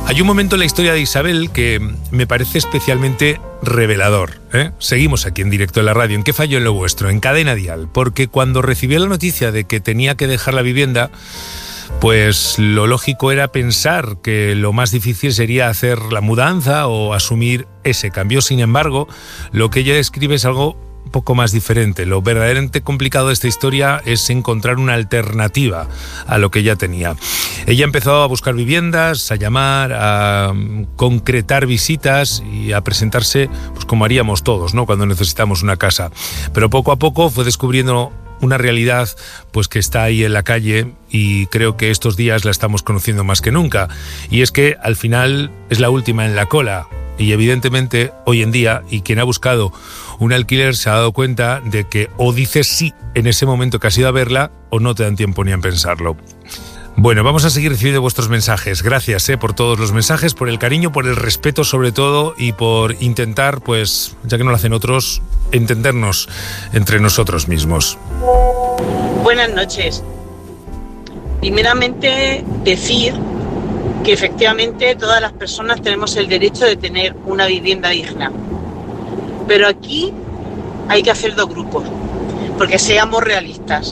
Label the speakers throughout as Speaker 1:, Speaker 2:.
Speaker 1: Hay un momento en la historia de Isabel que me parece especialmente revelador, ¿eh? Seguimos aquí en directo en la radio. ¿En qué falló en lo vuestro? En Cadena Dial. Porque cuando recibió la noticia de que tenía que dejar la vivienda, pues lo lógico era pensar que lo más difícil sería hacer la mudanza o asumir ese cambio. Sin embargo, lo que ella describe es algo un poco más diferente. Lo verdaderamente complicado de esta historia es encontrar una alternativa a lo que ella tenía. Ella empezó a buscar viviendas, a llamar, a concretar visitas y a presentarse, pues como haríamos todos, ¿no?, cuando necesitamos una casa. Pero poco a poco fue descubriendo una realidad pues que está ahí en la calle, y creo que estos días la estamos conociendo más que nunca, y es que al final es la última en la cola. Y evidentemente hoy en día, y quien ha buscado un alquiler se ha dado cuenta de que o dices sí en ese momento que has ido a verla, o no te dan tiempo ni a pensarlo. Bueno, vamos a seguir recibiendo vuestros mensajes. Gracias por todos los mensajes, por el cariño, por el respeto sobre todo, y por intentar, pues, ya que no lo hacen otros, entendernos entre nosotros mismos.
Speaker 2: Buenas noches. Primeramente, decir que efectivamente todas las personas tenemos el derecho de tener una vivienda digna. Pero aquí hay que hacer dos grupos, porque seamos realistas.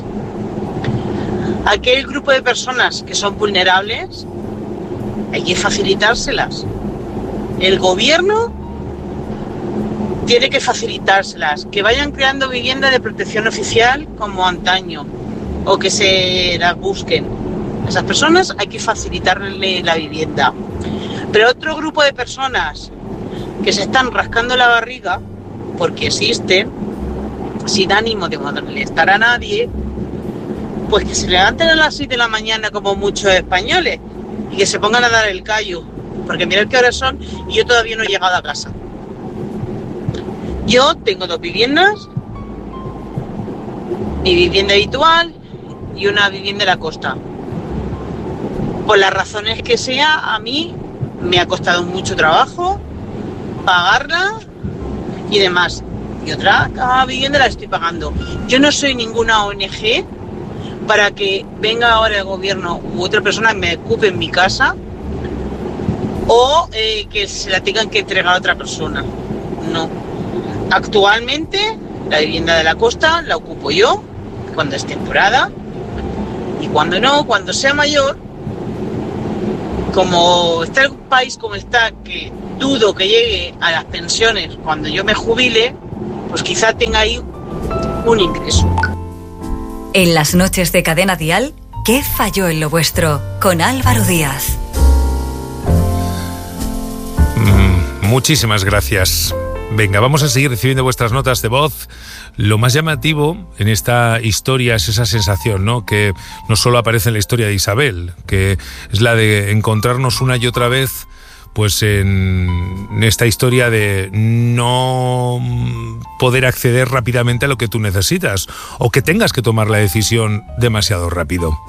Speaker 2: Aquel grupo de personas que son vulnerables, hay que facilitárselas. El gobierno tiene que facilitárselas, que vayan creando viviendas de protección oficial como antaño, o que se las busquen. A esas personas hay que facilitarle la vivienda. Pero otro grupo de personas que se están rascando la barriga, porque existen, sin ánimo de molestar a nadie, pues que se levanten a las 6 de la mañana como muchos españoles y que se pongan a dar el callo, porque mirad qué horas son y yo todavía no he llegado a casa. Yo tengo 2 viviendas, mi vivienda habitual y una vivienda de la costa. Por las razones que sea, a mí me ha costado mucho trabajo pagarla y demás. Y otra vivienda la estoy pagando. Yo no soy ninguna ONG para que venga ahora el gobierno u otra persona y me ocupe en mi casa, o que se la tengan que entregar a otra persona. No. Actualmente la vivienda de la costa la ocupo yo cuando es temporada, y cuando no, cuando sea mayor, como está el país como está, que dudo que llegue a las pensiones cuando yo me jubile, pues quizá tenga ahí un ingreso.
Speaker 3: En las noches de Cadena Dial, ¿qué falló en lo vuestro? Con Álvaro Díaz.
Speaker 1: Muchísimas gracias. Venga, vamos a seguir recibiendo vuestras notas de voz. Lo más llamativo en esta historia es esa sensación, ¿no?, que no solo aparece en la historia de Isabel, que es la de encontrarnos una y otra vez pues en esta historia de no poder acceder rápidamente a lo que tú necesitas, o que tengas que tomar la decisión demasiado rápido.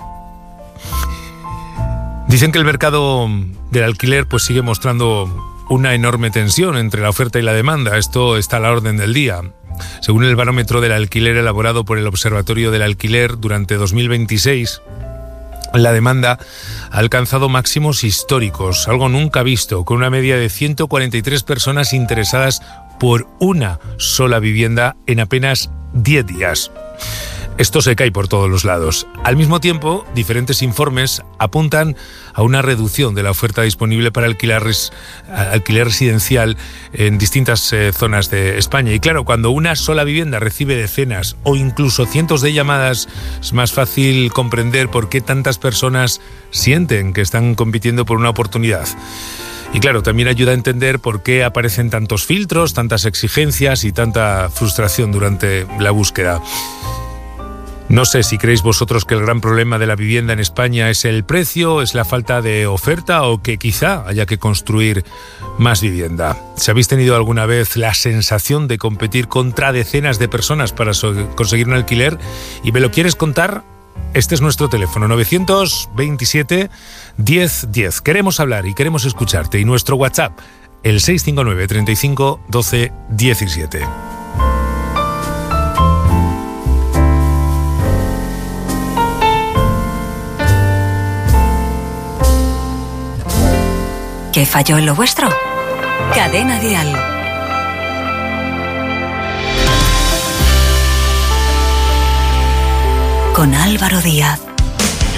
Speaker 1: Dicen que el mercado del alquiler pues sigue mostrando una enorme tensión entre la oferta y la demanda. Esto está a la orden del día. Según el barómetro del alquiler elaborado por el Observatorio del Alquiler durante 2026, la demanda ha alcanzado máximos históricos, algo nunca visto, con una media de 143 personas interesadas por una sola vivienda en apenas 10 días. Esto se cae por todos los lados. Al mismo tiempo, diferentes informes apuntan a una reducción de la oferta disponible para alquiler residencial en distintas zonas de España. Y claro, cuando una sola vivienda recibe decenas o incluso cientos de llamadas, es más fácil comprender por qué tantas personas sienten que están compitiendo por una oportunidad. Y claro, también ayuda a entender por qué aparecen tantos filtros, tantas exigencias y tanta frustración durante la búsqueda. No sé si creéis vosotros que el gran problema de la vivienda en España es el precio, es la falta de oferta, o que quizá haya que construir más vivienda. Si habéis tenido alguna vez la sensación de competir contra decenas de personas para conseguir un alquiler y me lo quieres contar, este es nuestro teléfono, 927 10 10. Queremos hablar y queremos escucharte. Y nuestro WhatsApp, el 659 35 12 17.
Speaker 3: ¿Qué falló en lo vuestro? Cadena Dial. Con Álvaro Díaz.